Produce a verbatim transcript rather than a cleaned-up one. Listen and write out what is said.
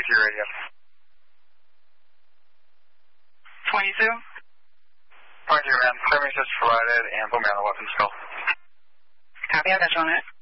your radio. twenty-two? Roger, man. Clear message provided and put me on the weapons call. Copy, I'll touch on it.